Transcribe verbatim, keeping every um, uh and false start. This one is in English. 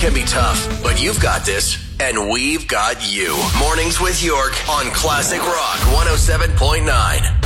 can be tough, but you've got this, and we've got you. Mornings with York on Classic Rock one oh seven point nine.